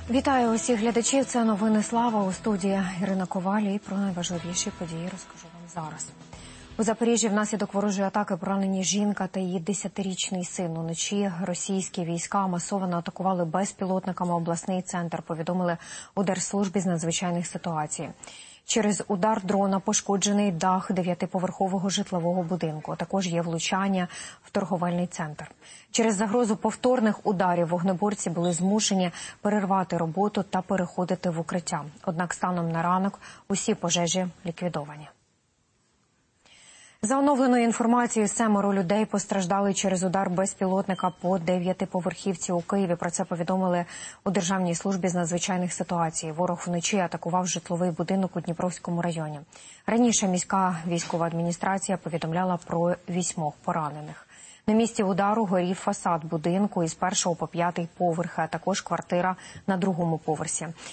Вітаю усіх глядачів. Це новини «Слава», у студії Ірина Коваль. І про найважливіші події розкажу вам зараз. У Запоріжжі внаслідок ворожої атаки поранені жінка та її 10-річний син. Уночі російські війська масово атакували безпілотниками обласний центр, повідомили у Держслужбі з надзвичайних ситуацій. Через удар дрона пошкоджений дах 9-поверхового житлового будинку. Також є влучання в торговельний центр. Через загрозу повторних ударів вогнеборці були змушені перервати роботу та переходити в укриття. Однак станом на ранок усі пожежі ліквідовані. За оновленою інформацією, 7 людей постраждали через удар безпілотника по 9-поверхівці у Києві. Про це повідомили у Державній службі з надзвичайних ситуацій. Ворог вночі атакував житловий будинок у Дніпровському районі. Раніше міська військова адміністрація повідомляла про 8 поранених. На місці удару горів фасад будинку із 1-го по 5-й поверхи, а також квартира на 2-му поверсі.